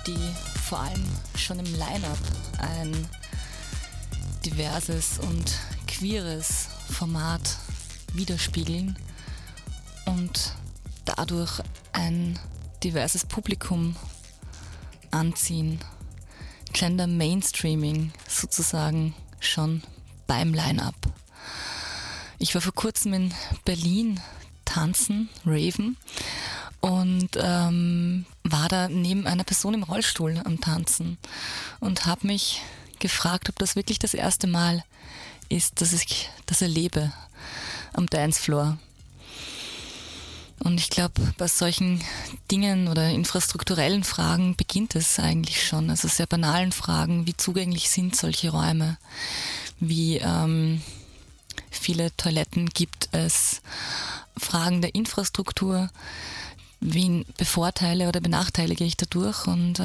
die vor allem schon im Line-Up ein diverses und queeres Format widerspiegeln und dadurch ein diverses Publikum anziehen. Gender Mainstreaming sozusagen schon beim Line-Up. Ich war vor kurzem in Berlin tanzen, raven und war da neben einer Person im Rollstuhl am Tanzen und habe mich gefragt, ob das wirklich das erste Mal ist, dass ich das erlebe am Dancefloor. Und ich glaube, bei solchen Dingen oder infrastrukturellen Fragen beginnt es eigentlich schon. Also sehr banalen Fragen, wie zugänglich sind solche Räume, wie viele Toiletten gibt es, Fragen der Infrastruktur, wen bevorteile oder benachteilige ich dadurch und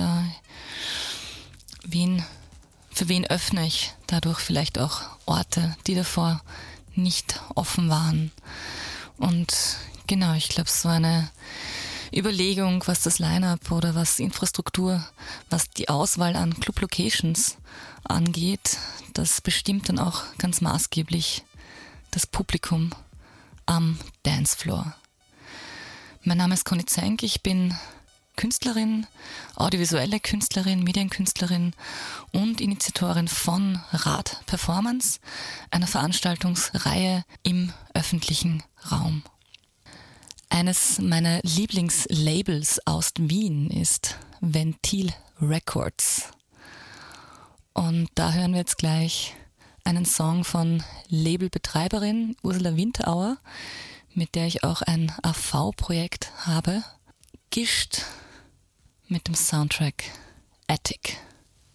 für wen öffne ich dadurch vielleicht auch Orte, die davor nicht offen waren. Und genau, ich glaube, so eine Überlegung, was das Line-Up oder was Infrastruktur, was die Auswahl an Club-Locations angeht, das bestimmt dann auch ganz maßgeblich das Publikum am Dancefloor. Mein Name ist Conny Zenk, ich bin Künstlerin, audiovisuelle Künstlerin, Medienkünstlerin und Initiatorin von Rad Performance, einer Veranstaltungsreihe im öffentlichen Raum. Eines meiner Lieblingslabels aus Wien ist Ventil Records. Und da hören wir jetzt gleich einen Song von Labelbetreiberin Ursula Winterauer, mit der ich auch ein AV-Projekt habe, gemischt mit dem Soundtrack Attic.